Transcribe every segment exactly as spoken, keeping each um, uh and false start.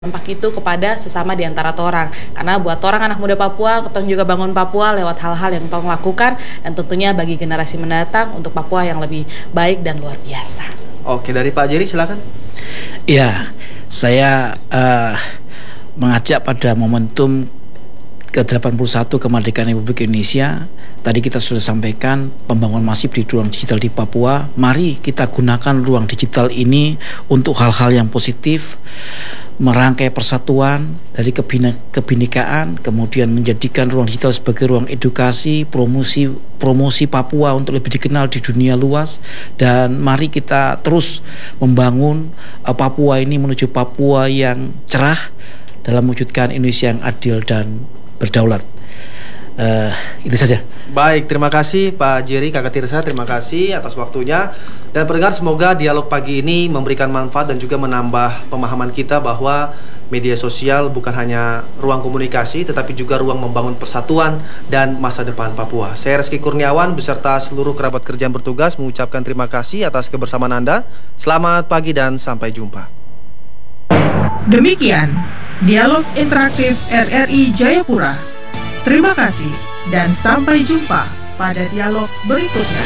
dampak itu kepada sesama di antara torang. Karena buat torang anak muda Papua, ketong juga bangun Papua lewat hal-hal yang tong lakukan, dan tentunya bagi generasi mendatang untuk Papua yang lebih baik dan luar biasa. Oke, dari Pak Jerry silakan. Ya, saya uh, mengajak pada momentum ke delapan puluh satu kemerdekaan Republik Indonesia. Tadi kita sudah sampaikan pembangunan masif di ruang digital di Papua. Mari kita gunakan ruang digital ini untuk hal-hal yang positif, merangkai persatuan dari kebinekaan, kemudian menjadikan ruang digital sebagai ruang edukasi, promosi promosi Papua untuk lebih dikenal di dunia luas. Dan mari kita terus membangun uh, Papua ini menuju Papua yang cerah dalam mewujudkan Indonesia yang adil dan berdaulat. Uh, itu saja. Baik, terima kasih Pak Jerry, Kakak Tirsa, terima kasih atas waktunya. Dan pendengar, semoga dialog pagi ini memberikan manfaat dan juga menambah pemahaman kita bahwa media sosial bukan hanya ruang komunikasi, tetapi juga ruang membangun persatuan dan masa depan Papua. Saya Reski Kurniawan beserta seluruh kerabat kerja yang bertugas mengucapkan terima kasih atas kebersamaan Anda. Selamat pagi dan sampai jumpa. Demikian dialog interaktif R R I Jayapura. Terima kasih dan sampai jumpa pada dialog berikutnya.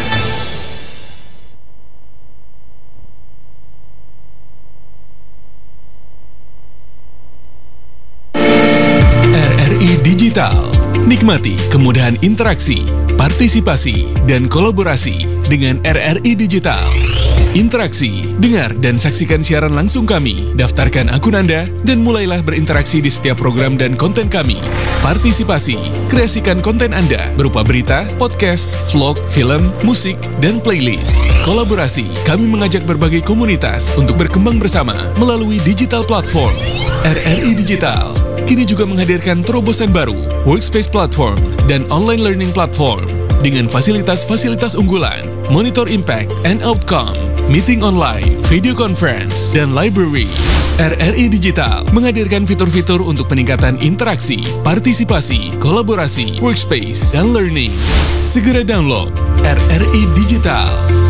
R R I Digital. Nikmati kemudahan interaksi, partisipasi, dan kolaborasi dengan R R I Digital. Interaksi, dengar dan saksikan siaran langsung kami, daftarkan akun Anda, dan mulailah berinteraksi di setiap program dan konten kami. Partisipasi, kreasikan konten Anda berupa berita, podcast, vlog, film, musik, dan playlist. Kolaborasi, kami mengajak berbagai komunitas untuk berkembang bersama melalui digital platform. R R I Digital kini juga menghadirkan terobosan baru, workspace platform, dan online learning platform dengan fasilitas-fasilitas unggulan, monitor impact and outcome, meeting online, video conference, dan library. R R I Digital menghadirkan fitur-fitur untuk peningkatan interaksi, partisipasi, kolaborasi, workspace, dan learning. Segera download R R I Digital.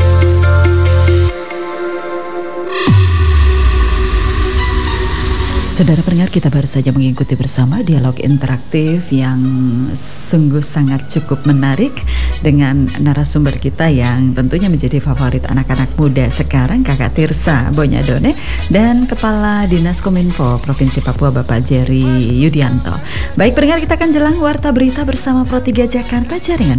Saudara pendengar, kita baru saja mengikuti bersama dialog interaktif yang sungguh sangat cukup menarik dengan narasumber kita yang tentunya menjadi favorit anak-anak muda sekarang, Kakak Tirsa Bonyadone, dan Kepala Dinas Kominfo Provinsi Papua, Bapak Jerry Yudianto. Baik pendengar, kita akan jelang warta berita bersama Pro tiga Jakarta Jaringan